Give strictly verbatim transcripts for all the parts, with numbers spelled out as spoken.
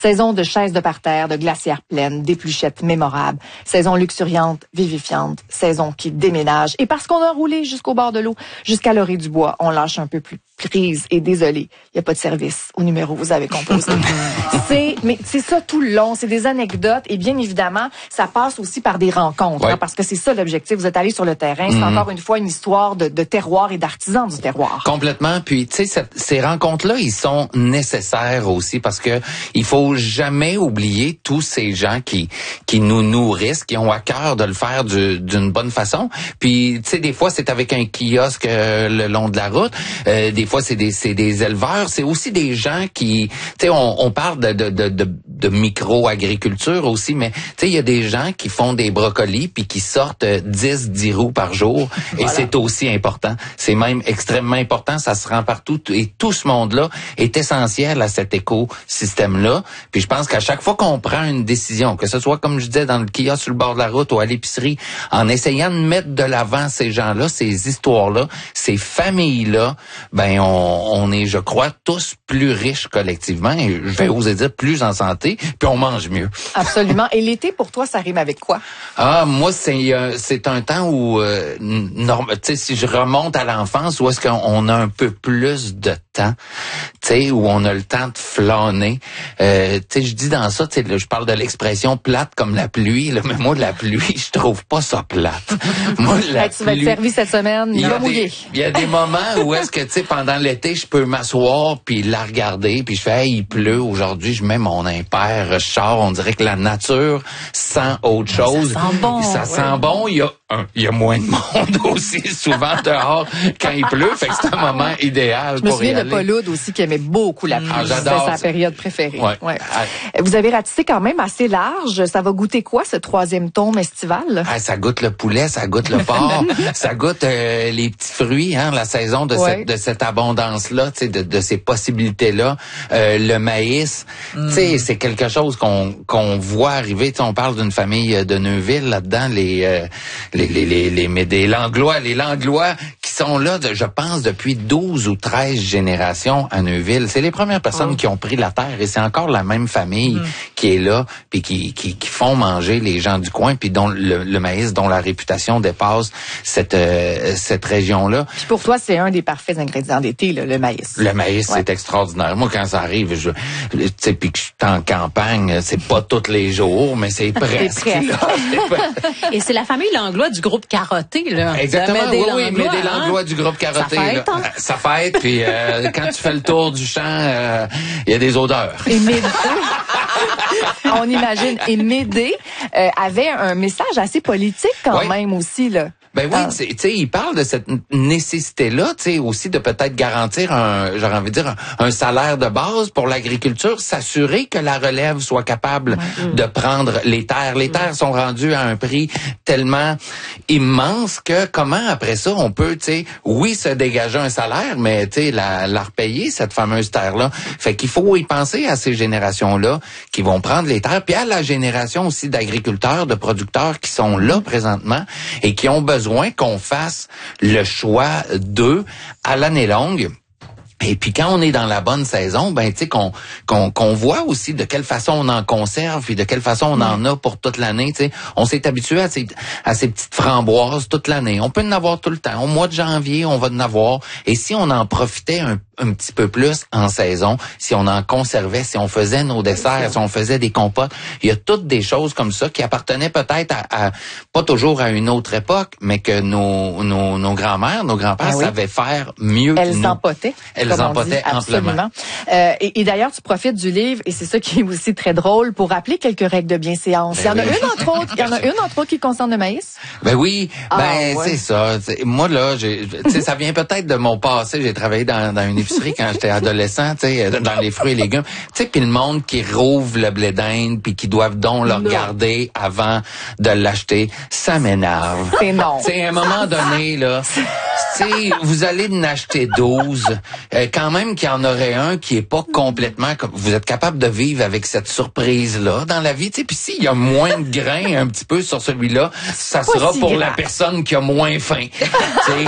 Saison de chaises de parterre, de glacières pleines, d'épluchettes mémorables. Saison luxuriante, vivifiante. Saison qui déménage. Et parce qu'on a roulé jusqu'au bord de l'eau, jusqu'à l'orée du bois, on lâche un peu plus prise et désolé. Il n'y a pas de service au numéro que vous avez composé. c'est, mais c'est ça tout le long. C'est des anecdotes et bien évidemment, ça passe aussi par des rencontres. Ouais. Hein, parce que c'est ça l'objectif. Vous êtes allé sur le terrain. C'est Mm-hmm. encore une fois une histoire de, de terroir et d'artisans du terroir. Complètement. Puis, tu sais, ces rencontres-là, ils sont nécessaires aussi parce que il faut jamais oublier tous ces gens qui qui nous nourrissent, qui ont à cœur de le faire du, d'une bonne façon. Puis, tu sais, des fois, c'est avec un kiosque euh, le long de la route. Euh, des fois, c'est des c'est des éleveurs. C'est aussi des gens qui, tu sais, on, on parle de de de, de, de micro-agriculture aussi, mais tu sais, il y a des gens qui font des brocolis puis qui sortent dix, dix roues par jour. Et voilà. C'est aussi important. C'est même extrêmement important. Ça se rend partout. Et tout ce monde-là est essentiel à cet écosystème-là. Puis je pense qu'à chaque fois qu'on prend une décision, que ce soit, comme je disais, dans le kiosque sur le bord de la route ou à l'épicerie, en essayant de mettre de l'avant ces gens-là, ces histoires-là, ces familles-là, ben on, on est, je crois, tous plus riches collectivement et je vais oser dire plus en santé, puis on mange mieux. Absolument. Et l'été, pour toi, ça rime avec quoi? Ah, moi, c'est euh, c'est un temps où, euh, norm- tu sais, si je remonte à l'enfance, où est-ce qu'on a un peu plus de temps, tu sais, où on a le temps de flâner. Euh, tu sais, je dis dans ça, tu sais, je parle de l'expression plate comme la pluie, là, mais moi, la pluie, je trouve pas ça plate. Moi, la Hey, tu vas être pluie, servi cette semaine, il y il a va mouiller. des, il y a des moments où est-ce que, tu sais, pendant l'été, je peux m'asseoir puis la regarder puis je fais, hey, il pleut aujourd'hui, je mets mon impair, je sors, on dirait que la nature sent autre chose. Ça sent bon. Ça ouais. sent bon, il y a un, il y a moins de monde aussi souvent dehors quand il pleut, fait que c'est un moment idéal Je me pour y souviens de aller. Paul Oud aussi qui aimait beaucoup la pluie. Ah, C'était j'adore sa ça. période préférée. Ouais. Ouais. Ah, Vous avez ratissé quand même assez large. Ça va goûter quoi, ce troisième tome estival? ah, ça goûte le poulet, ça goûte le porc, ça goûte euh, les petits fruits, hein, la saison de Ouais. cette de cette abondance-là, tu sais, de, de ces possibilités-là. Euh, le maïs, Mm. tu sais, c'est quelque chose qu'on qu'on voit arriver. Tu sais, on parle d'une famille de Neuville là-dedans, les euh, les les les, les mais des Langlois, les Langlois qui sont là, de, je pense, depuis douze ou treize générations à Neuville. C'est les premières personnes Oh. qui ont pris la terre et c'est encore la même famille Mm. qui est là, puis qui, qui qui font manger les gens du coin, puis dont le, le maïs, dont la réputation dépasse cette euh, cette région-là. Puis pour toi, c'est un des parfaits ingrédients d'été, là, le maïs. Le maïs, Ouais. c'est extraordinaire. Moi, quand ça arrive, je, tu sais, puis que je suis en campagne, c'est pas tous les jours, mais c'est presque. presque. là. Et c'est la famille Langlois du groupe Carotté, là. Exactement, Jamais des oui, oui, mais Langlois, des hein? Langlois du groupe Carotté. Ça fête, là. hein? Ça fête, puis euh, quand tu fais le tour du champ, euh, il y a des odeurs. Et Médée, on imagine, et Médée euh, avait un message assez politique quand Oui. même aussi, là. Ben oui, Ah. tu sais, il parle de cette nécessité-là, tu sais, aussi de peut-être garantir un, j'aurais envie de dire, un, un salaire de base pour l'agriculture, s'assurer que la relève soit capable Ouais. de prendre les terres. Les terres sont rendues à un prix tellement immense que comment après ça on peut, tu sais, oui, se dégager un salaire, mais tu sais, la, la repayer, cette fameuse terre-là. Fait qu'il faut y penser à ces générations-là qui vont prendre les terres, puis à la génération aussi d'agriculteurs, de producteurs qui sont là présentement et qui ont besoin qu'on fasse le choix d'eux à l'année longue. Et puis quand on est dans la bonne saison, ben tu sais qu'on qu'on qu'on voit aussi de quelle façon on en conserve et de quelle façon on en a pour toute l'année, tu sais. On s'est habitué à ces à ces petites framboises toute l'année. On peut en avoir tout le temps. Au mois de janvier, on va en avoir et si on en profitait un un petit peu plus en saison, si on en conservait, si on faisait nos desserts, si on faisait des compotes, il y a toutes des choses comme ça qui appartenaient peut-être à, à pas toujours à une autre époque, mais que nos nos nos grands-mères, nos grands-pères Ah oui. savaient faire mieux que Elles nous. empotaient. Elles comme on empotaient dit, amplement. absolument. Euh, et et d'ailleurs, tu profites du livre, et c'est ça qui est aussi très drôle, pour rappeler quelques règles de bienséance. Il y en a Ben oui. une entre autres, il y en a une entre autres qui concerne le maïs. Ben oui, Ah, ben ouais. c'est ça. T'sais, moi là, j'ai, tu sais, ça vient peut-être de mon passé. J'ai travaillé dans, dans une épicerie quand j'étais adolescent, tu sais, dans les fruits et légumes. Tu sais, puis le monde qui rouvre le blé d'Inde, puis qui doivent donc le Non. regarder avant de l'acheter, ça m'énerve. C'est non. Tu sais, à un moment donné là, tu sais, vous allez en acheter douze, euh, quand même qu'il y en aurait un qui est pas complètement comme vous êtes capable de vivre avec cette surprise là dans la vie, tu sais. Puis s'il y a moins de grains un petit peu sur celui-là, ça pas sera si pour grave. la personne qui a moins faim. Tu sais.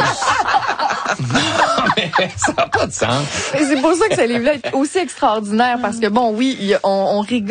Non, mais ça n'a pas de sens. Et c'est pour ça que ce livre-là est aussi extraordinaire, parce que bon, oui, il y a- on, on rigole.